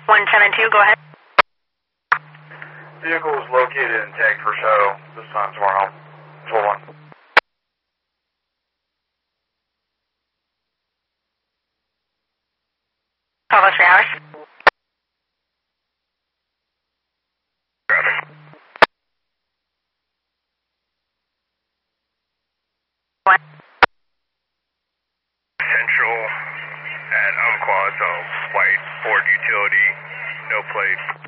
172, go ahead. Vehicle is located and tagged for shadow. This time tomorrow. 4-1. Almost 3 hours. Traffic. What? Central at Umpqua, so white Ford utility, no plate.